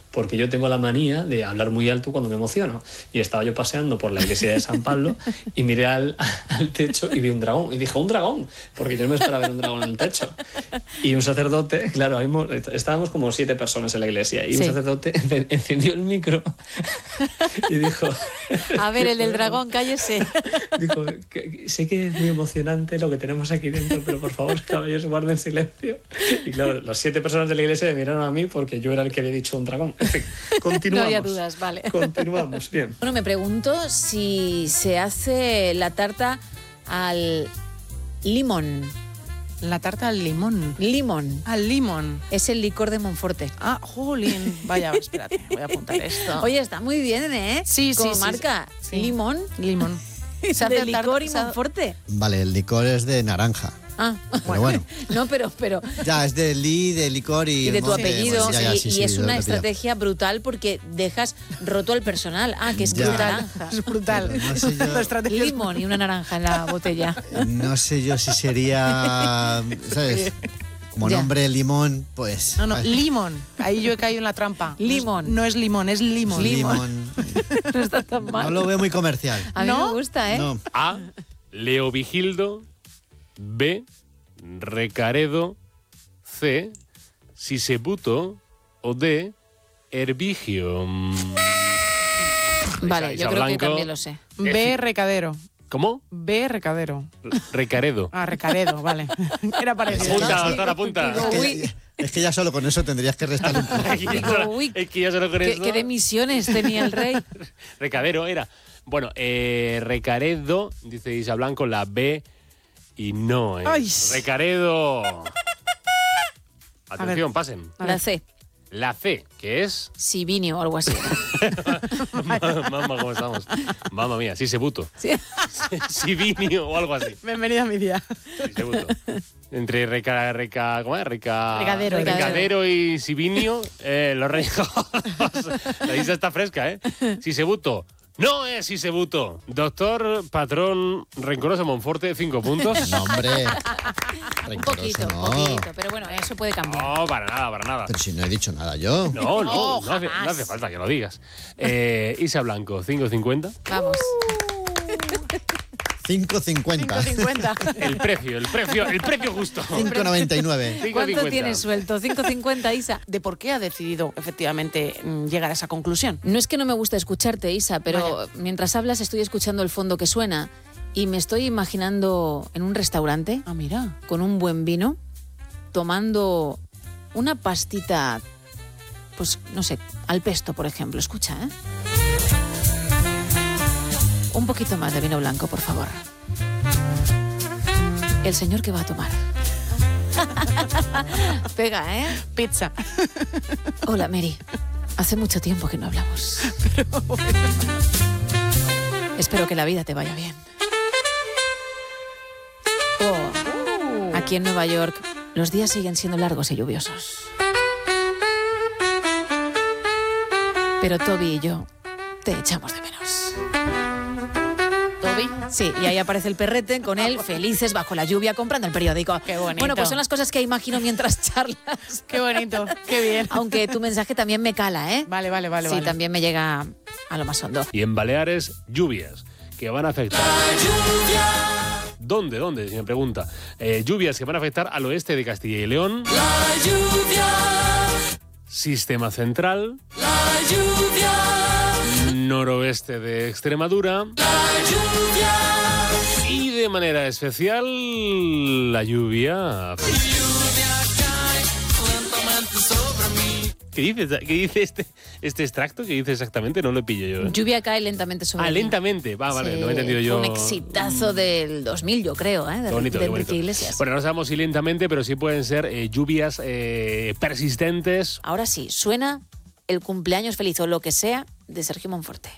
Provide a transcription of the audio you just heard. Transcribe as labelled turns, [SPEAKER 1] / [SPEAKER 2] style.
[SPEAKER 1] porque yo tengo la manía de hablar muy alto cuando me emociono. Y estaba yo paseando por la iglesia de San Pablo y miré al techo y vi un dragón. Y dije, ¡un dragón! Porque yo no me esperaba ver un dragón en el techo. Y un sacerdote, claro, estábamos como 7 personas en la iglesia, y un sacerdote encendió el micro y dijo...
[SPEAKER 2] A ver, el del dragón, cállese.
[SPEAKER 1] Dijo, sé que es muy emocionante lo que tenemos aquí dentro, pero por favor, caballeros, guarden silencio. Y claro, las 7 personas de la iglesia me miraron a mí porque yo era el que había dicho un dragón. En fin, continuamos.
[SPEAKER 2] No había dudas, vale.
[SPEAKER 1] Continuamos, bien.
[SPEAKER 2] Bueno, me pregunto si se hace la tarta al limón.
[SPEAKER 3] La tarta al limón.
[SPEAKER 2] Limón.
[SPEAKER 3] Al limón.
[SPEAKER 2] Es el licor de Monforte.
[SPEAKER 3] Ah, jolín. Vaya, espérate, voy a apuntar esto.
[SPEAKER 2] Oye, está muy bien, ¿eh?
[SPEAKER 3] Sí,
[SPEAKER 2] como
[SPEAKER 3] sí,
[SPEAKER 2] marca.
[SPEAKER 3] Sí.
[SPEAKER 2] Limón.
[SPEAKER 3] Limón.
[SPEAKER 2] Se hace licor y Monforte.
[SPEAKER 4] Vale, el licor es de naranja.
[SPEAKER 2] Ah,
[SPEAKER 4] Pero bueno.
[SPEAKER 2] No, pero
[SPEAKER 4] Ya, es de licor y
[SPEAKER 2] de tu
[SPEAKER 4] monte,
[SPEAKER 2] apellido.
[SPEAKER 4] bueno, ya,
[SPEAKER 2] y es una
[SPEAKER 4] lo he pillado.
[SPEAKER 2] estrategia brutal porque dejas roto al personal. Ah, que es
[SPEAKER 4] Ya.
[SPEAKER 2] naranja.
[SPEAKER 3] Es brutal.
[SPEAKER 4] No sé yo-
[SPEAKER 3] La estrategia es
[SPEAKER 2] Limón y una naranja en la botella.
[SPEAKER 4] No sé yo si sería, ¿sabes? Como
[SPEAKER 2] Ya.
[SPEAKER 4] nombre limón, pues...
[SPEAKER 3] No,
[SPEAKER 4] vale.
[SPEAKER 3] limón. Ahí yo he caído en la trampa.
[SPEAKER 2] Limón.
[SPEAKER 3] No es limón, es limón.
[SPEAKER 4] Limón.
[SPEAKER 2] No está tan
[SPEAKER 4] No
[SPEAKER 2] mal.
[SPEAKER 4] lo veo muy comercial.
[SPEAKER 2] A mí
[SPEAKER 3] ¿No?
[SPEAKER 2] me gusta, ¿eh?
[SPEAKER 4] No.
[SPEAKER 5] A. Leovigildo. B. Recaredo. C. Sisebuto. O D. Herbigio.
[SPEAKER 2] Vale,
[SPEAKER 5] Isa
[SPEAKER 2] yo creo que
[SPEAKER 5] Blanco.
[SPEAKER 2] también lo sé.
[SPEAKER 3] B, recadero.
[SPEAKER 5] ¿Cómo?
[SPEAKER 3] B, recadero.
[SPEAKER 5] Recaredo.
[SPEAKER 3] Ah, recaredo, vale. Era parecido.
[SPEAKER 5] Apunta,
[SPEAKER 3] ¿no?
[SPEAKER 5] doctor, apunta.
[SPEAKER 2] Digo, uy,
[SPEAKER 4] Es que ya solo con eso tendrías que restar un poco.
[SPEAKER 5] Es que ya solo-
[SPEAKER 2] uy,
[SPEAKER 5] es que ya se lo crees.
[SPEAKER 2] ¿qué demisiones tenía el rey?
[SPEAKER 5] Recadero era. Bueno, Recaredo, dice Isa Blanco, la B y no.
[SPEAKER 3] Ay.
[SPEAKER 5] Recaredo. Atención, pasen.
[SPEAKER 2] La C.
[SPEAKER 5] La C, que es...
[SPEAKER 2] Sivinio o algo así.
[SPEAKER 5] Mamá, ¿cómo estamos? Mamma mía, Sisebuto.
[SPEAKER 2] Sí.
[SPEAKER 5] Sivinio o algo así.
[SPEAKER 3] Bienvenida a mi día.
[SPEAKER 5] Sisebuto. Entre ¿cómo es?
[SPEAKER 3] Recadero.
[SPEAKER 5] Recadero y Sivinio, los reyes. La Isa está fresca, ¿eh? Sisebuto. No es Sisebuto. Doctor Patrón Rencoroso Monforte, 5 puntos.
[SPEAKER 4] No, hombre.
[SPEAKER 2] Un
[SPEAKER 4] Rencoroso,
[SPEAKER 2] poquito, pero bueno, eso puede cambiar.
[SPEAKER 5] No, para nada, para nada.
[SPEAKER 4] Pero si no he dicho nada yo.
[SPEAKER 5] No
[SPEAKER 2] jamás.
[SPEAKER 5] hace falta que lo digas. Isa Blanco, 5.50.
[SPEAKER 2] Vamos.
[SPEAKER 4] 5.50.
[SPEAKER 3] 5,50.
[SPEAKER 5] El precio justo.
[SPEAKER 4] 5.99.
[SPEAKER 2] ¿Cuánto
[SPEAKER 5] 5.50.
[SPEAKER 2] tienes suelto? 5,50, Isa.
[SPEAKER 3] ¿De por qué ha decidido efectivamente llegar a esa conclusión?
[SPEAKER 2] No es que no me guste escucharte, Isa, pero
[SPEAKER 3] Vaya.
[SPEAKER 2] mientras hablas estoy escuchando el fondo que suena y me estoy imaginando en un restaurante
[SPEAKER 3] Ah, mira.
[SPEAKER 2] con un buen vino, tomando una pastita, pues no sé, al pesto, por ejemplo. Escucha, ¿eh? Un poquito más de vino blanco, por favor. El señor que va a tomar. Pega, ¿eh?
[SPEAKER 3] Pizza.
[SPEAKER 2] Hola, Mary. Hace mucho tiempo que no hablamos. Espero que la vida te vaya bien. Oh. Aquí en Nueva York, los días siguen siendo largos y lluviosos. Pero Toby y yo te echamos de menos. ¿Toby? Sí, y ahí aparece el perrete con él, felices bajo la lluvia, comprando el periódico.
[SPEAKER 3] Qué bonito.
[SPEAKER 2] Bueno, pues son las cosas que imagino mientras charlas.
[SPEAKER 3] Qué bonito. Qué bien.
[SPEAKER 2] Aunque tu mensaje también me cala, ¿eh?
[SPEAKER 3] Vale.
[SPEAKER 2] Sí, también me llega a lo más hondo.
[SPEAKER 5] Y en Baleares, lluvias que van a afectar. ¿Dónde? Si me pregunta. Lluvias que van a afectar al oeste de Castilla y León. Sistema central. Noroeste de Extremadura. Y de manera especial, la lluvia. ¿Qué dice este extracto? ¿Qué dice exactamente? No lo pillo yo.
[SPEAKER 2] Lluvia cae lentamente sobre mí.
[SPEAKER 5] Lentamente. Vale,
[SPEAKER 2] Sí,
[SPEAKER 5] no he entendido yo.
[SPEAKER 2] Un exitazo del 2000, yo creo, ¿eh?
[SPEAKER 5] Qué bonito,
[SPEAKER 2] de
[SPEAKER 5] qué bonito.
[SPEAKER 2] Enrique Iglesias.
[SPEAKER 5] Bueno, no sabemos si lentamente, pero sí pueden ser lluvias persistentes.
[SPEAKER 2] Ahora sí, suena el cumpleaños feliz o lo que sea de Sergio Monforte.